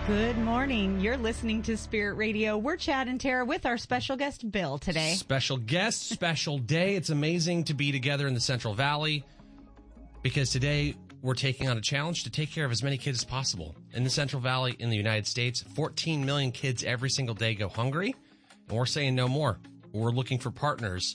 Good morning. You're listening to Spirit Radio. We're Chad and Tara with our special guest, Bill, today. Special guest, special day. It's amazing to be together in the Central Valley because today we're taking on a challenge to take care of as many kids as possible. In the Central Valley, in the United States, 14 million kids every single day go hungry, and we're saying no more. We're looking for partners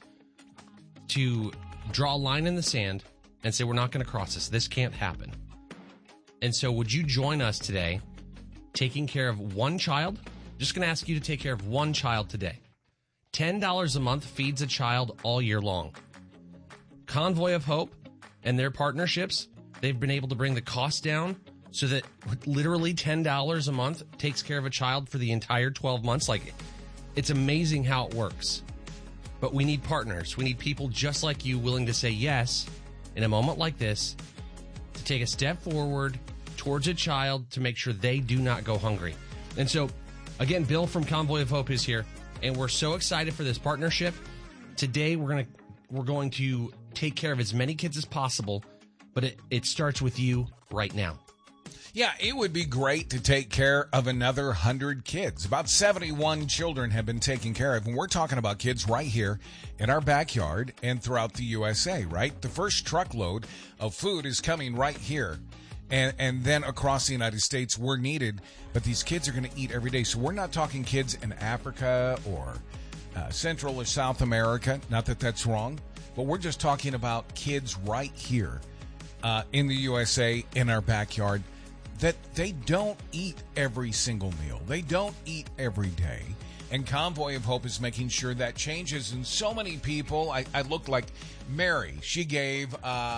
to draw a line in the sand and say we're not going to cross this. This can't happen. And so would you join us today taking care of one child? Just going to ask you to take care of one child today. $10 a month feeds a child all year long. Convoy of Hope and their partnerships, they've been able to bring the cost down so that literally $10 a month takes care of a child for the entire 12 months. Like, it's amazing how it works. But we need partners. We need people just like you willing to say yes in a moment like this to take a step forward towards a child to make sure they do not go hungry. And so, again, Bill from Convoy of Hope is here, and we're so excited for this partnership. Today, we're going to take care of as many kids as possible, but it starts with you right now. Yeah, it would be great to take care of another 100 kids. About 71 children have been taken care of, and we're talking about kids right here in our backyard and throughout the USA, right? The first truckload of food is coming right here. And then across the United States, we're needed, but these kids are going to eat every day. So we're not talking kids in Africa or Central or South America. Not that that's wrong, but we're just talking about kids right here in the USA, in our backyard, that they don't eat every single meal. They don't eat every day. And Convoy of Hope is making sure that changes. And so many people, I looked like Mary. She gave,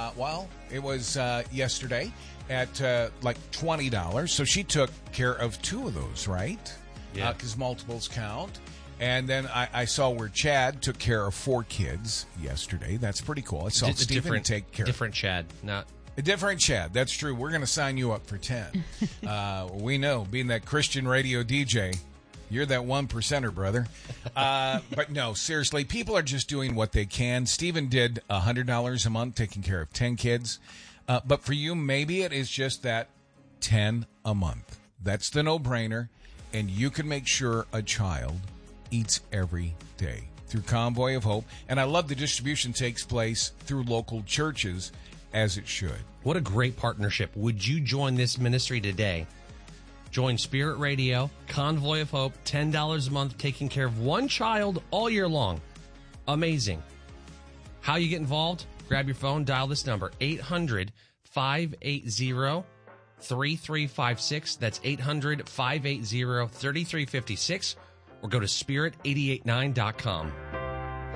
it was yesterday at like $20. So she took care of two of those, right? Yeah. Because multiples count. And then I saw where Chad took care of 4 kids yesterday. That's pretty cool. I saw Stephen take care. Different Chad, not... A different Chad. That's true. We're going to sign you up for 10. We know, being that Christian radio DJ, you're that 1%er, brother. But no, seriously, people are just doing what they can. Stephen did $100 a month taking care of 10 kids. But for you, maybe it is just that 10 a month. That's the no-brainer. And you can make sure a child eats every day through Convoy of Hope. And I love the distribution takes place through local churches, as it should. What a great partnership. Would you join this ministry today? Join Spirit Radio, Convoy of Hope, $10 a month, taking care of one child all year long. Amazing. How you get involved? Grab your phone, dial this number, 800-580-3356. That's 800-580-3356. Or go to spirit889.com.